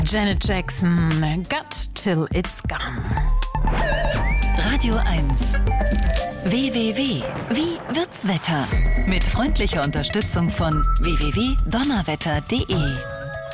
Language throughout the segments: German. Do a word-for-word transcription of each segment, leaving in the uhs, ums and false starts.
Janet Jackson, Got Till It's Gone. Radio eins. W W W. Wie wird's Wetter? Mit freundlicher Unterstützung von w w w punkt donnerwetter punkt d e.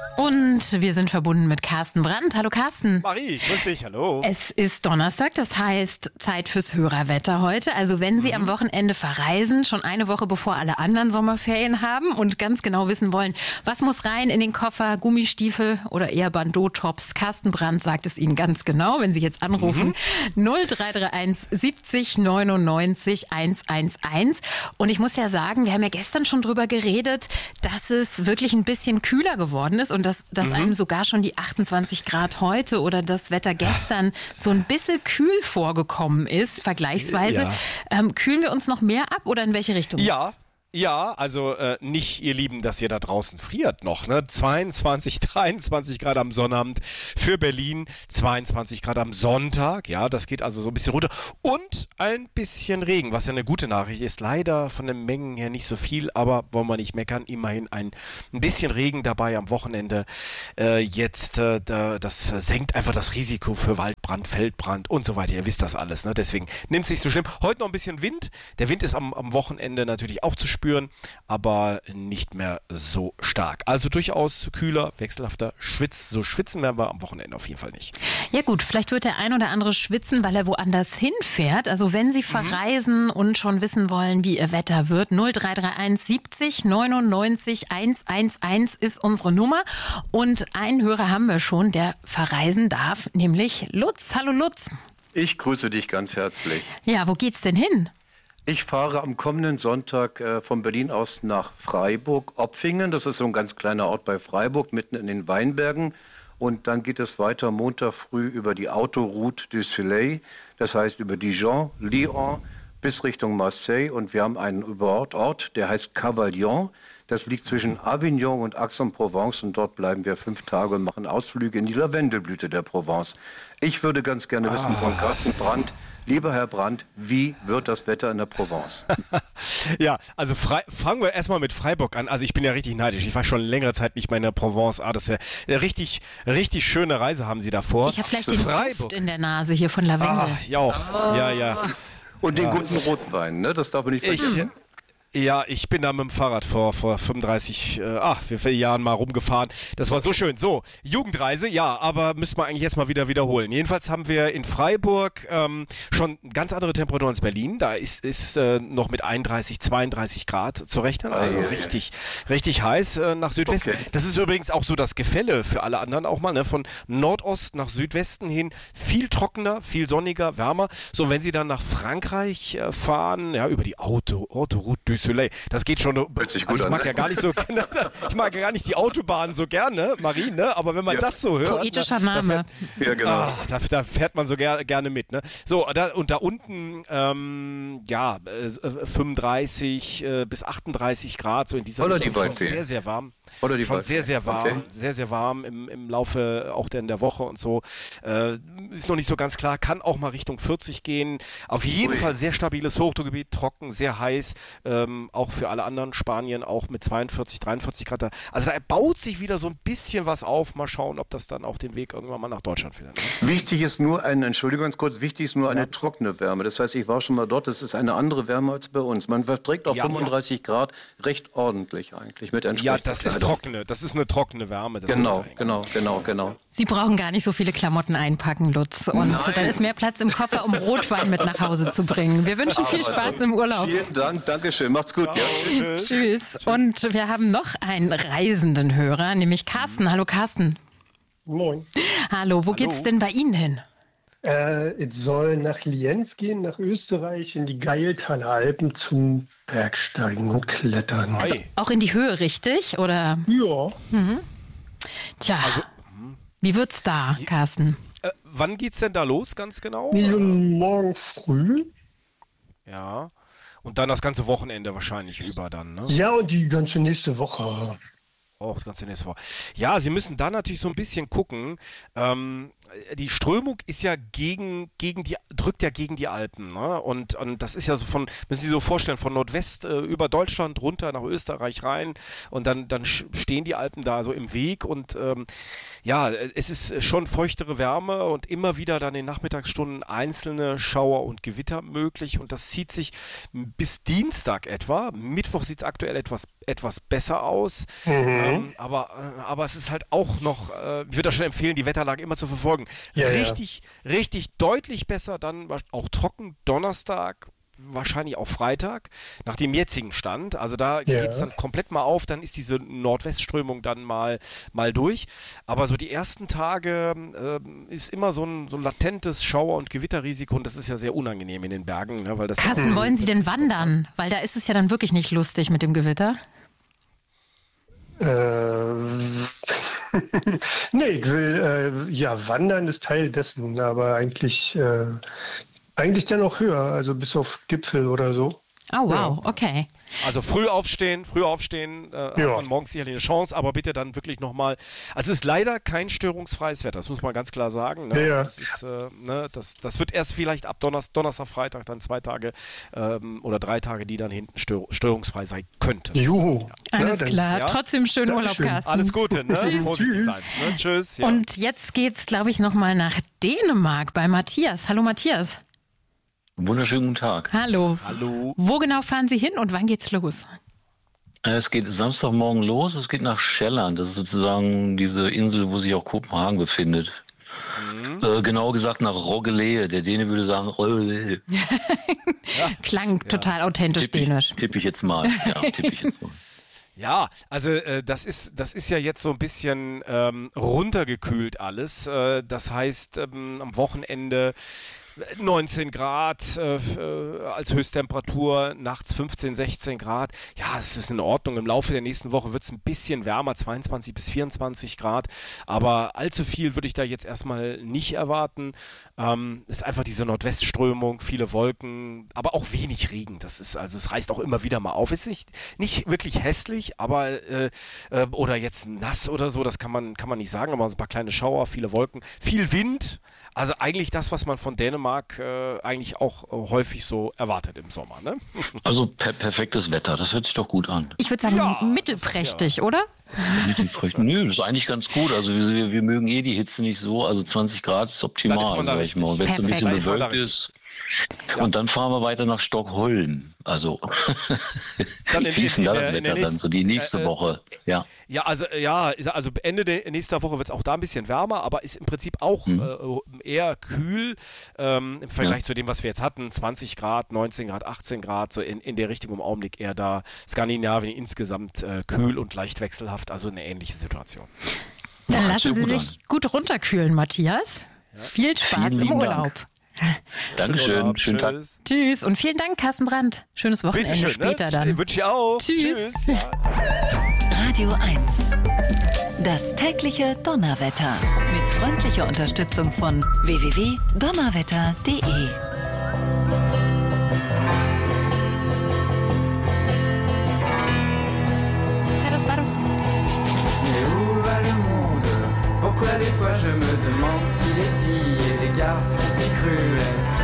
Und wir sind verbunden mit Carsten Brandt. Hallo Carsten. Marie, grüß dich, hallo. Es ist Donnerstag, das heißt Zeit fürs Hörerwetter heute. Also wenn Sie mhm. am Wochenende verreisen, schon eine Woche bevor alle anderen Sommerferien haben und ganz genau wissen wollen, was muss rein in den Koffer, Gummistiefel oder eher Bandeau-Tops. Carsten Brandt sagt es Ihnen ganz genau, wenn Sie jetzt anrufen. Mhm. null drei drei eins siebzig neunundneunzig hundertundzehn. Und ich muss ja sagen, wir haben ja gestern schon drüber geredet, dass es wirklich ein bisschen kühler geworden ist und dass, dass mhm. einem sogar schon die achtundzwanzig Grad heute oder das Wetter gestern so ein bisschen kühl vorgekommen ist, vergleichsweise. Ja. Ähm, kühlen wir uns noch mehr ab oder in welche Richtung? Ja. Ja, also äh, nicht, ihr Lieben, dass ihr da draußen friert noch, ne? zweiundzwanzig, dreiundzwanzig Grad am Sonnabend für Berlin, zweiundzwanzig Grad am Sonntag, ja, das geht also so ein bisschen runter und ein bisschen Regen, was ja eine gute Nachricht ist, leider von den Mengen her nicht so viel, aber wollen wir nicht meckern, immerhin ein, ein bisschen Regen dabei am Wochenende, äh, jetzt, äh, das senkt einfach das Risiko für Waldbrand, Feldbrand und so weiter, ihr wisst das alles, ne? Deswegen nimmt es nicht so schlimm. Heute noch ein bisschen Wind, der Wind ist am, am Wochenende natürlich auch zu spüren, spüren, aber nicht mehr so stark. Also durchaus kühler, wechselhafter Schwitz. So schwitzen werden wir am Wochenende auf jeden Fall nicht. Ja gut, vielleicht wird der ein oder andere schwitzen, weil er woanders hinfährt. Also wenn Sie verreisen mhm. und schon wissen wollen, wie Ihr Wetter wird, null drei drei eins siebzig neunundneunzig hundertundzehn ist unsere Nummer. Und einen Hörer haben wir schon, der verreisen darf, nämlich Lutz. Hallo Lutz. Ich grüße dich ganz herzlich. Ja, wo geht's denn hin? Ich fahre am kommenden Sonntag äh, von Berlin aus nach Freiburg-Opfingen. Das ist so ein ganz kleiner Ort bei Freiburg, mitten in den Weinbergen. Und dann geht es weiter Montag früh über die Autoroute du Soleil, das heißt über Dijon, Lyon bis Richtung Marseille. Und wir haben einen Überort, der heißt Cavaillon. Das liegt zwischen Avignon und Aix-en-Provence und dort bleiben wir fünf Tage und machen Ausflüge in die Lavendelblüte der Provence. Ich würde ganz gerne wissen ah. von Carsten Brandt, lieber Herr Brandt, wie wird das Wetter in der Provence? Ja, also Fre- fangen wir erstmal mit Freiburg an. Also ich bin ja richtig neidisch. Ich war schon längere Zeit nicht mehr in der Provence. Ah, das wäre eine richtig, richtig schöne Reise haben Sie davor. Ich habe gleich den Duft in der Nase hier von Lavendel. Ah, ja auch. Ah. Ja, ja. Und den ja. guten roten Wein, ne? Das darf man nicht vergessen. Ich, Ja, ich bin da mit dem Fahrrad vor, vor fünfunddreißig, äh, ach, wie viele Jahren mal rumgefahren. Das war so schön. So, Jugendreise, ja, aber müssen wir eigentlich jetzt mal wieder wiederholen. Jedenfalls haben wir in Freiburg ähm, schon ganz andere Temperaturen als Berlin. Da ist, ist äh, noch mit einunddreißig, zweiunddreißig Grad zu rechnen. Also ah, richtig, ja. richtig heiß äh, nach Südwesten. Okay. Das ist übrigens auch so das Gefälle für alle anderen auch mal, ne? Von Nordost nach Südwesten hin. Viel trockener, viel sonniger, wärmer. So, wenn Sie dann nach Frankreich äh, fahren, ja, über die Auto, Autoroute du Soleil. Das geht schon. Also ich mag ja gar nicht so, ich mag ja gar nicht die Autobahn so gerne, Marie, ne? Aber wenn man ja. das so hört, poetischer Name. Da fährt, ja, genau. Ah, da, da fährt man so ger- gerne mit, ne? So, da, und da unten, ähm, ja, äh, fünfunddreißig äh, bis achtunddreißig Grad, so in dieser Oder die schon sehr, sehr warm. Oder die schon sehr, sehr warm, okay. sehr, sehr warm im, im Laufe auch der, in der Woche und so. Äh, ist noch nicht so ganz klar, kann auch mal Richtung vierzig gehen. Auf jeden Ui. Fall sehr stabiles Hochdruckgebiet, trocken, sehr heiß, ähm, auch für alle anderen, Spanien auch mit zweiundvierzig, dreiundvierzig Grad. Also da baut sich wieder so ein bisschen was auf. Mal schauen, ob das dann auch den Weg irgendwann mal nach Deutschland findet. Ne? Wichtig ist nur eine, Entschuldigung ganz kurz, wichtig ist nur eine ja. trockene Wärme. Das heißt, ich war schon mal dort, das ist eine andere Wärme als bei uns. Man verträgt auf ja, fünfunddreißig ja. Grad recht ordentlich eigentlich mit entsprechender Ja, das Kleidung. ist trockene, das ist eine trockene Wärme. Das genau, genau, genau, genau. Sie brauchen gar nicht so viele Klamotten einpacken, Lutz. Und Nein. da ist mehr Platz im Koffer, um Rotwein mit nach Hause zu bringen. Wir wünschen viel Spaß im Urlaub. Vielen Dank, Dankeschön, macht's gut. Ja, tschüss. Tschüss. Und wir haben noch einen reisenden Hörer, nämlich Carsten. Hallo Carsten. Moin. Hallo, wo Hallo. geht's denn bei Ihnen hin? Äh, es soll nach Lienz gehen, nach Österreich, in die Geiltaler Alpen zum Bergsteigen und Klettern. Also auch in die Höhe, richtig? Oder? Ja. Mhm. Tja, also, wie wird's da, Carsten? Äh, wann geht's denn da los, ganz genau? Morgen früh. Ja. Und dann das ganze Wochenende wahrscheinlich über dann, ne? Ja, und die ganze nächste Woche. Oh, ganz nächste Woche. Ja, Sie müssen da natürlich so ein bisschen gucken. Ähm, die Strömung ist ja gegen, gegen die, drückt ja gegen die Alpen. Ne? Und, und das ist ja so von, müssen Sie sich so vorstellen, von Nordwest äh, über Deutschland runter nach Österreich rein. Und dann, dann stehen die Alpen da so im Weg. Und ähm, ja, es ist schon feuchtere Wärme und immer wieder dann in den Nachmittagsstunden einzelne Schauer und Gewitter möglich. Und das zieht sich bis Dienstag etwa. Mittwoch sieht es aktuell etwas, etwas besser aus. Mhm. Ähm, aber, aber es ist halt auch noch, äh, ich würde da schon empfehlen, die Wetterlage immer zu verfolgen. Ja, richtig, ja. richtig deutlich besser dann auch trocken Donnerstag, wahrscheinlich auch Freitag, nach dem jetzigen Stand. Also da ja. geht es dann komplett mal auf, dann ist diese Nordwestströmung dann mal, mal durch. Aber so die ersten Tage äh, ist immer so ein, so ein latentes Schauer- und Gewitterrisiko und das ist ja sehr unangenehm in den Bergen. Ne, weil das Carsten, wollen Sie denn wandern? Weil da ist es ja dann wirklich nicht lustig mit dem Gewitter. Äh, nee, ich will, äh, ja, Wandern ist Teil dessen, aber eigentlich, äh, eigentlich dann auch höher, also bis auf Gipfel oder so. Oh, wow, ja. Okay. Also früh aufstehen, früh aufstehen, äh, ja. hat man morgens sicherlich eine Chance, aber bitte dann wirklich nochmal, also es ist leider kein störungsfreies Wetter, das muss man ganz klar sagen. Ne? Ja. Das, ist, äh, ne? das, das wird erst vielleicht ab Donnerstag, Donnerstag Freitag dann zwei Tage ähm, oder drei Tage, die dann hinten stör, störungsfrei sein könnte. Juhu. Ja. Alles klar, ja? Trotzdem schönen Urlaub, Carsten. Alles Gute, ne? Vorsichtig sein. Ne? Tschüss. Ja. Und jetzt geht's, glaube ich, nochmal nach Dänemark bei Matthias. Hallo Matthias. Wunderschönen guten Tag. Hallo. Hallo. Wo genau fahren Sie hin und wann geht's los? Es geht Samstagmorgen los, es geht nach Sjælland. Das ist sozusagen diese Insel, wo sich auch Kopenhagen befindet. Mhm. Äh, genau gesagt nach Roggelee. Der Däne würde sagen Roggelee. ja. Klang ja. total authentisch tipp ich, dänisch. Tippe ich jetzt mal. Ja, tippe ich jetzt mal. Ja, also äh, das ist das ist ja jetzt so ein bisschen ähm, runtergekühlt alles. Äh, das heißt, ähm, am Wochenende neunzehn Grad äh, als Höchsttemperatur, nachts fünfzehn, sechzehn Grad. Ja, es ist in Ordnung. Im Laufe der nächsten Woche wird es ein bisschen wärmer, zweiundzwanzig bis vierundzwanzig Grad. Aber allzu viel würde ich da jetzt erstmal nicht erwarten. Ähm, es ist einfach diese Nordwestströmung, viele Wolken, aber auch wenig Regen. Das ist, also es reißt auch immer wieder mal auf. Es ist nicht, nicht wirklich hässlich, aber äh, äh, oder jetzt nass oder so, das kann man, kann man nicht sagen, aber so ein paar kleine Schauer, viele Wolken, viel Wind. Also eigentlich das, was man von Dänemark äh, eigentlich auch äh, häufig so erwartet im Sommer, ne? Also per- perfektes Wetter, das hört sich doch gut an. Ich würde sagen, ja, mittelprächtig, ja. oder? Mittelprächtig, nö, das ist eigentlich ganz gut. Also wir, wir mögen eh die Hitze nicht so, also zwanzig Grad ist optimal, sag ich mal. Und wenn es so ein bisschen bewölkt ist, ja. Und dann fahren wir weiter nach Stockholm. Also wie fließen da das Wetter dann so die nächste äh, Woche? Ja. Ja, also ja, also Ende der nächsten Woche wird es auch da ein bisschen wärmer, aber ist im Prinzip auch mhm. äh, eher kühl ähm, im Vergleich ja. zu dem, was wir jetzt hatten. zwanzig Grad, neunzehn Grad, achtzehn Grad, so in, in der Richtung im Augenblick eher da. Skandinavien insgesamt äh, kühl und leicht wechselhaft, also eine ähnliche Situation. Dann ja, lassen Sie gut sich an. gut runterkühlen, Matthias. Ja. Viel Spaß vielen im Urlaub. Dank. Dankeschön, schönen Tag. Tschüss und vielen Dank, Carsten Brandt. Schönes Wochenende schön, später ne? dann. Wünsche ich auch. Tschüss. Tschüss. Ja. Radio eins. Das tägliche Donnerwetter. Mit freundlicher Unterstützung von w w w punkt donnerwetter punkt d e. Ja, das war doch... Pourquoi des fois je me demande si les filles et les garçons si cruels